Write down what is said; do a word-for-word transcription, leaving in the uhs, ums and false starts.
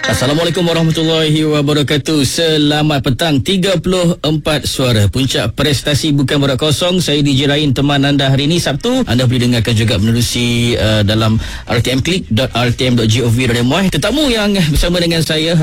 Assalamualaikum warahmatullahi wabarakatuh. Selamat petang. tiga puluh empat suara. Puncak prestasi bukan borak kosong. Saya D J Rain, teman anda hari ini Sabtu. Anda boleh dengarkan juga menerusi uh, dalam r t m click dot r t m dot gov dot my. Tetamu yang bersama dengan saya